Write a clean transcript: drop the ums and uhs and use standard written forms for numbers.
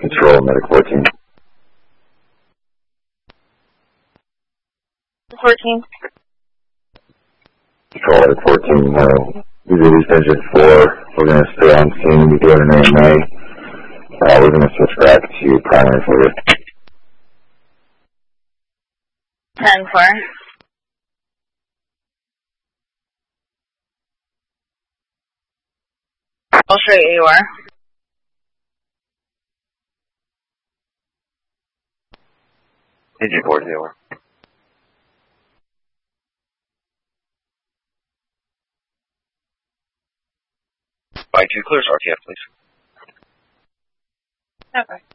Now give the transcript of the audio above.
Control, Medic 14. 14. Control, Medic 14. We released engine 4. We're going to stay on scene. We do have an AMA. We're going to switch back to primary for you. 10-4. I'll show you where. Engine 4 0. By 2, clears RTF, please. Okay.